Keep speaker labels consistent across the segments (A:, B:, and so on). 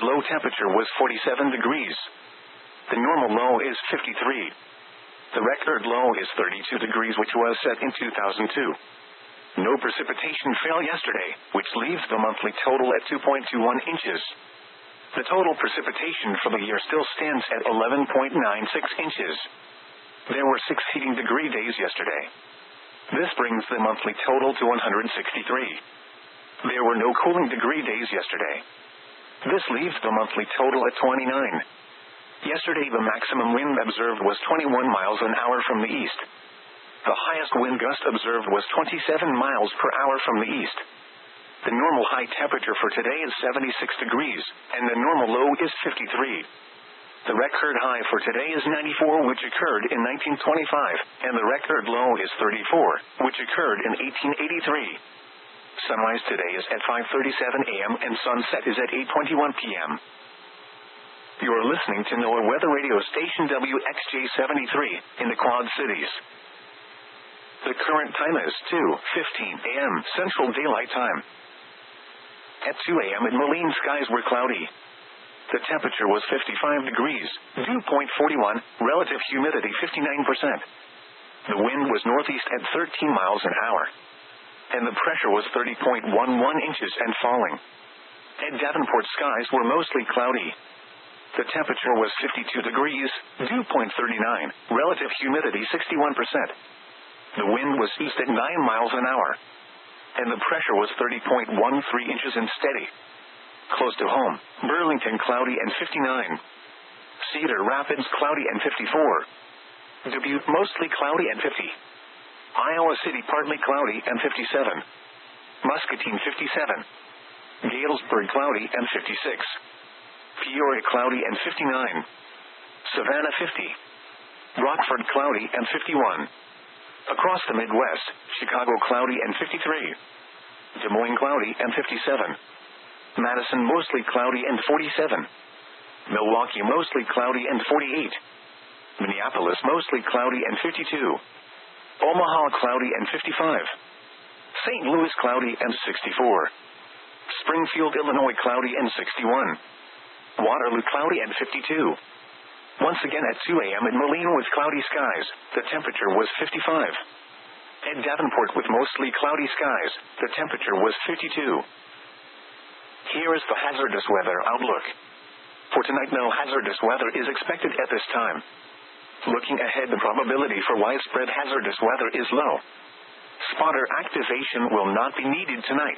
A: low temperature was 47 degrees. The normal low is 53. The record low is 32 degrees, which was set in 2002. No precipitation fell yesterday, which leaves the monthly total at 2.21 inches. The total precipitation for the year still stands at 11.96 inches. There were 6 heating degree days yesterday. This brings the monthly total to 163. There were no cooling degree days yesterday. This leaves the monthly total at 29. Yesterday the maximum wind observed was 21 miles an hour from the east. The highest wind gust observed was 27 miles per hour from the east. The normal high temperature for today is 76 degrees, and the normal low is 53. The record high for today is 94, which occurred in 1925, and the record low is 34, which occurred in 1883. Sunrise today is at 5:37 a.m. and sunset is at 8:21 p.m. You are listening to NOAA Weather Radio Station WXJ-73 in the Quad Cities. The current time is 2:15 a.m. Central Daylight Time. At 2 a.m. in Moline, skies were cloudy. The temperature was 55 degrees, dew point 41, relative humidity 59%. The wind was northeast at 13 miles an hour. And the pressure was 30.11 inches and falling. At Davenport, skies were mostly cloudy. The temperature was 52 degrees, dew point 39, relative humidity 61%. The wind was east at 9 miles an hour. And the pressure was 30.13 inches and steady. Close to home, Burlington cloudy and 59. Cedar Rapids cloudy and 54. Dubuque mostly cloudy and 50. Iowa City partly cloudy and 57. Muscatine 57. Galesburg cloudy and 56. Peoria cloudy and 59. Savannah 50. Rockford cloudy and 51. Across the Midwest, Chicago cloudy and 53. Des Moines cloudy and 57. Madison mostly cloudy and 47. Milwaukee mostly cloudy and 48. Minneapolis mostly cloudy and 52. Omaha cloudy and 55. St. Louis cloudy and 64. Springfield, Illinois cloudy and 61. Waterloo cloudy and 52. Once again at 2 a.m. in Moline with cloudy skies, the temperature was 55. At Davenport with mostly cloudy skies, the temperature was 52. Here is the hazardous weather outlook. For tonight, no hazardous weather is expected at this time. Looking ahead, the probability for widespread hazardous weather is low. Spotter activation will not be needed tonight.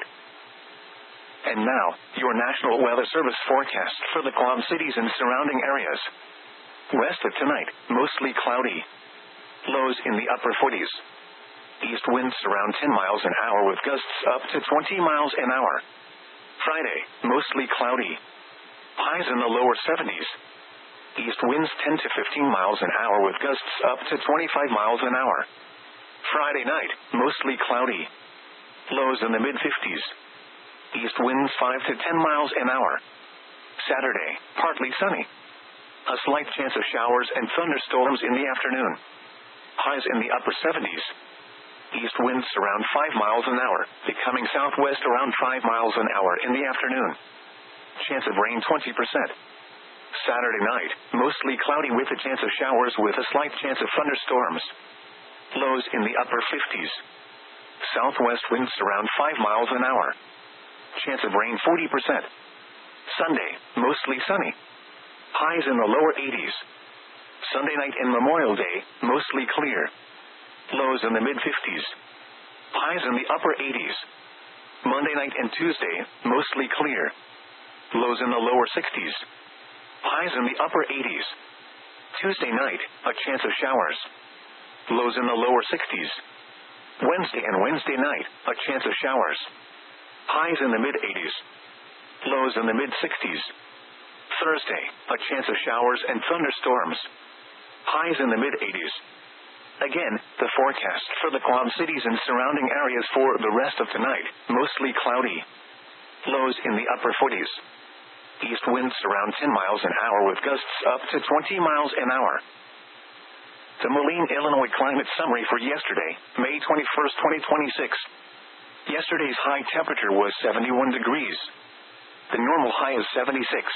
A: And now, your National Weather Service forecast for the Quad Cities and surrounding areas. West of tonight, mostly cloudy. Lows in the upper 40s. East winds around 10 miles an hour with gusts up to 20 miles an hour. Friday, mostly cloudy. Highs in the lower 70s. East winds 10 to 15 miles an hour with gusts up to 25 miles an hour. Friday night, mostly cloudy. Lows in the mid-50s. East winds 5 to 10 miles an hour. Saturday, partly sunny. A slight chance of showers and thunderstorms in the afternoon. Highs in the upper 70s. East winds around 5 miles an hour, becoming southwest around 5 miles an hour in the afternoon. Chance of rain 20%. Saturday night, mostly cloudy with a chance of showers with a slight chance of thunderstorms. Lows in the upper 50s. Southwest winds around 5 miles an hour. Chance of rain 40%. Sunday, mostly sunny. Highs in the lower 80s. Sunday night and Memorial Day, mostly clear. Lows in the mid-50s. Highs in the upper 80s. Monday night and Tuesday, mostly clear. Lows in the lower 60s. Highs in the upper 80s. Tuesday night, a chance of showers. Lows in the lower 60s. Wednesday and Wednesday night, a chance of showers. Highs in the mid-80s. Lows in the mid-60s. Thursday, a chance of showers and thunderstorms. Highs in the mid-80s. Again, the forecast for the Quad Cities and surrounding areas for the rest of tonight, mostly cloudy. Lows in the upper 40s. East winds around 10 miles an hour with gusts up to 20 miles an hour. The Moline, Illinois climate summary for yesterday, May 21st, 2026. Yesterday's high temperature was 71 degrees. The normal high is 76.